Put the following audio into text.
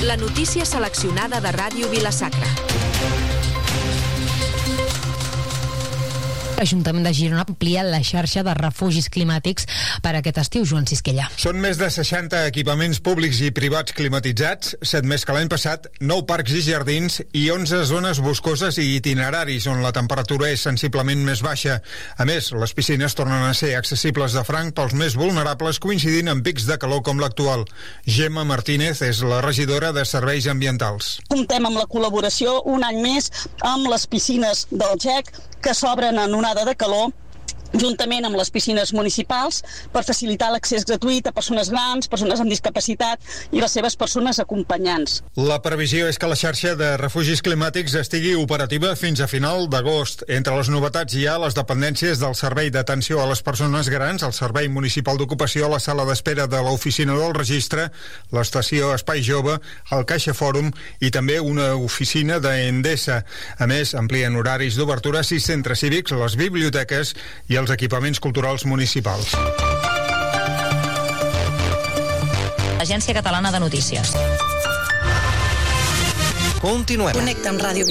La notícia seleccionada de Ràdio Vila-sacra. L'Ajuntament de Girona amplia la xarxa de refugis climàtics per a aquest estiu. Joan Sisquella. Són més de 60 equipaments públics i privats climatitzats, 7 més que l'any passat, 9 parcs i jardins i 11 zones boscoses i itineraris on la temperatura és sensiblement més baixa. A més, les piscines tornen a ser accessibles de franc pels més vulnerables, coincidint amb pics de calor com l'actual. Gemma Martínez és la regidora de Serveis Ambientals. Comptem amb la col·laboració un any més amb les piscines del GEC que s'obren en onada de calor juntament amb les piscines municipals per facilitar l'accés gratuït a persones grans, persones amb discapacitat i les seves persones acompanyants. La previsió és que la xarxa de refugis climàtics estigui operativa fins a final d'agost. Entre les novetats hi ha les dependències del Servei d'Atenció a les Persones Grans, el Servei Municipal d'Ocupació, la sala d'espera de l'Oficina del Registre, l'estació Espai Jove, el Caixa Fòrum i també una oficina d'Endesa. A més, amplien horaris d'obertura a 6 centres cívics, les biblioteques i els equipaments culturals municipals. Agència Catalana de Notícies. Continuem. Connecta amb Ràdio